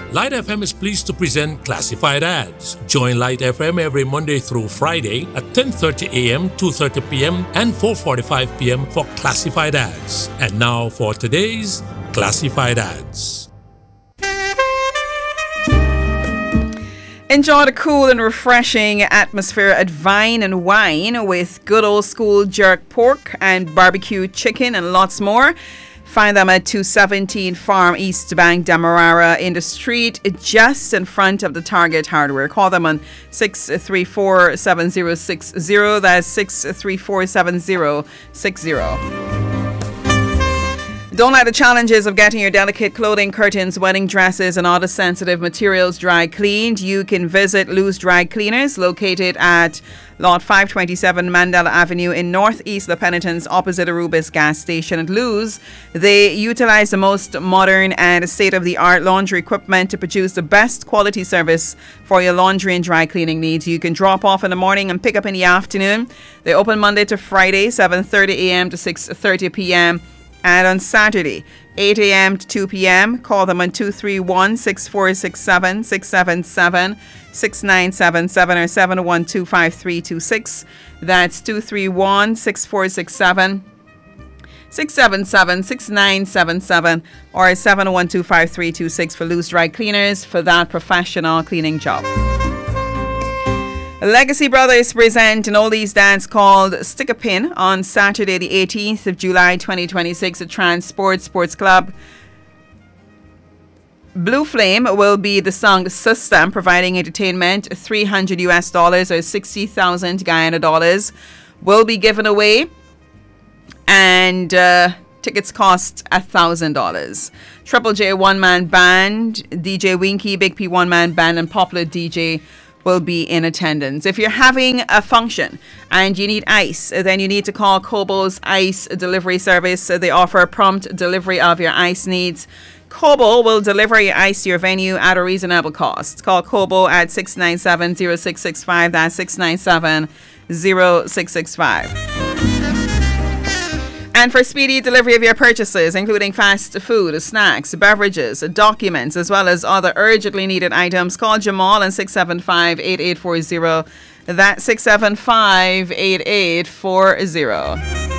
Light FM is pleased to present Classified Ads. Join Light FM every Monday through Friday at 10:30 a.m., 2:30 p.m., and 4:45 p.m. for Classified Ads. And now for today's Classified Ads. Enjoy the cool and refreshing atmosphere at Vine and Wine with good old school jerk pork and barbecue chicken and lots more. Find them at 217 Farm East Bank, Demerara, in the street just in front of the Target Hardware. Call them on 634-7060. That's 634-7060. Don't let the challenges of getting your delicate clothing, curtains, wedding dresses, and other sensitive materials dry cleaned. You can visit Lou's Dry Cleaners, located at Lot 527 Mandela Avenue in Northeast La Penitence, opposite Arubis gas station. At Lou's, they utilize the most modern and state-of-the-art laundry equipment to produce the best quality service for your laundry and dry cleaning needs. You can drop off in the morning and pick up in the afternoon. They open Monday to Friday, 7:30 a.m. to 6:30 p.m., and on Saturday, 8 a.m. to 2 p.m. Call them on 231-6467, 677-6977 or 712-5326. That's 231-6467, 677-6977 or 712-5326 for Lou's Dry Cleaners for that professional cleaning job. Legacy Brothers present an oldies dance called Stick a Pin on Saturday the 18th of July 2026 at Transport Sports Club. Blue Flame will be the song system providing entertainment. $300 or 60,000 Guyana dollars will be given away, and tickets cost $1,000. Triple J one-man band, DJ Winky, Big P one-man band, and Popular DJ will be in attendance. If you're having a function and you need ice, then you need to call Kobo's Ice Delivery Service. They offer prompt delivery of your ice needs. Kobo will deliver your ice to your venue at a reasonable cost. Call Kobo at 697-0665. That's 697-0665. And for speedy delivery of your purchases, including fast food, snacks, beverages, documents, as well as other urgently needed items, call Jamal on 675-8840. That's 675-8840.